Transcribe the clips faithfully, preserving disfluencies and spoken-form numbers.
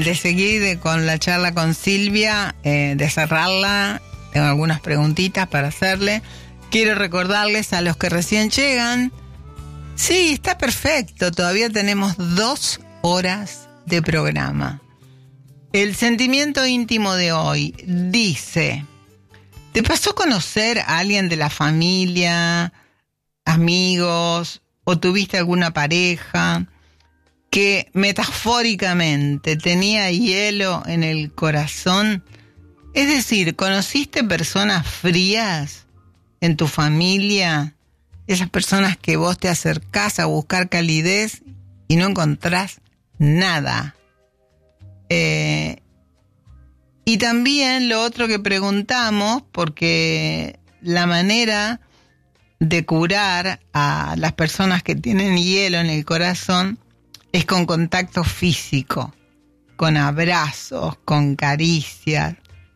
de seguir con la charla con Silvia, eh, de cerrarla, tengo algunas preguntitas para hacerle. Quiero recordarles a los que recién llegan, sí, está perfecto, todavía tenemos dos horas de programa. El sentimiento íntimo de hoy dice: ¿te pasó conocer a alguien de la familia, amigos, o tuviste alguna pareja que metafóricamente tenía hielo en el corazón? Es decir, ¿conociste personas frías en tu familia? Esas personas que vos te acercás a buscar calidez y no encontrás nada. Eh, y también lo otro que preguntamos, porque la manera de curar a las personas que tienen hielo en el corazón es con contacto físico, con abrazos, con caricias,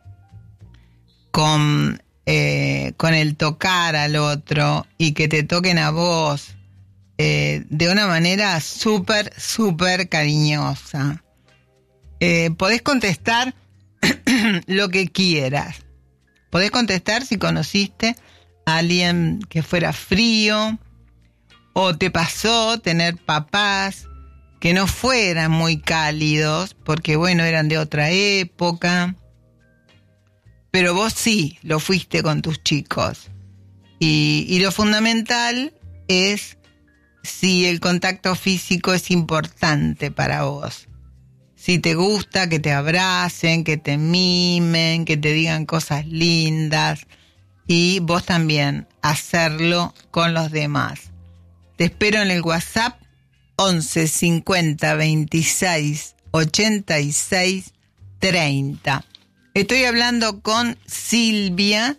con, eh, con el tocar al otro y que te toquen a vos eh, de una manera súper, súper cariñosa. Eh, podés contestar lo que quieras. Podés contestar si conociste a alguien que fuera frío, o te pasó tener papás que no fueran muy cálidos, porque bueno, eran de otra época, pero vos sí lo fuiste con tus chicos. Y, y lo fundamental es si el contacto físico es importante para vos. Si te gusta que te abracen, que te mimen, que te digan cosas lindas, y vos también hacerlo con los demás. Te espero en el WhatsApp once cincuenta veintiséis ochenta y seis treinta. Estoy hablando con Silvia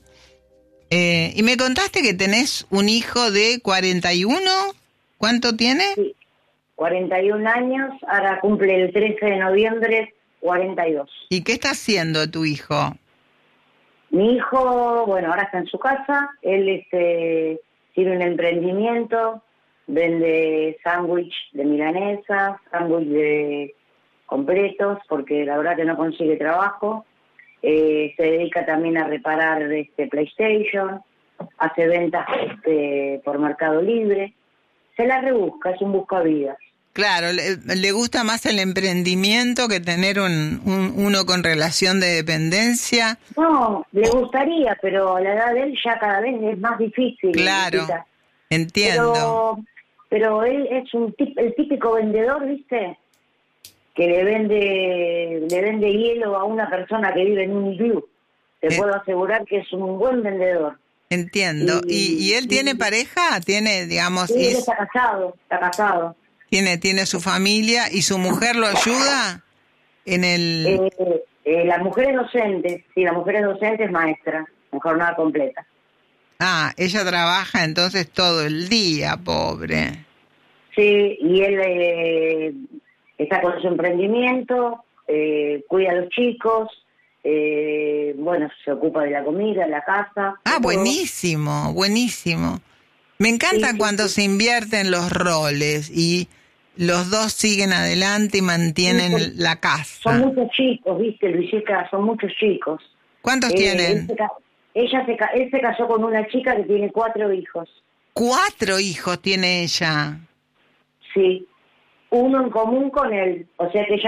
eh, y me contaste que tenés un hijo de cuarenta y uno. ¿Cuánto tiene? Sí, cuarenta y un años, ahora cumple el trece de noviembre, cuarenta y dos. ¿Y qué está haciendo tu hijo? Mi hijo, bueno, ahora está en su casa, él este, tiene un emprendimiento, vende sándwich de milanesa, sándwich de completos, porque la verdad que no consigue trabajo, eh, se dedica también a reparar este PlayStation, hace ventas este, por Mercado Libre, se la rebusca, es un buscavidas. Claro, le, le gusta más el emprendimiento que tener un, un uno con relación de dependencia. No, le gustaría, pero a la edad de él ya cada vez es más difícil. Claro, Necesita. entiendo. Pero, pero él es un tip, el típico vendedor, ¿viste? Que le vende le vende hielo a una persona que vive en un iglú. Te eh. puedo asegurar que es un buen vendedor. Entiendo. ¿Y, y, y él y, tiene pareja? Tiene, digamos... Sí, es... él está casado, está casado. Tiene, tiene su familia y su mujer lo ayuda en el... Eh, eh, la mujer es docente, sí, la mujer es docente, es maestra, en jornada completa. Ah, ella trabaja entonces todo el día, pobre. Sí, y él eh, está con su emprendimiento, eh, cuida a los chicos, eh, bueno, se ocupa de la comida, de la casa. Ah, buenísimo, buenísimo. Me encanta sí, cuando sí, sí. se invierten los roles y los dos siguen adelante y mantienen sí, la casa. Son muchos chicos, viste, Luisita, son muchos chicos. ¿Cuántos eh, tienen? Él se, ella se, él se casó con una chica que tiene cuatro hijos. ¿Cuatro hijos tiene ella? Sí, uno en común con él, o sea que ella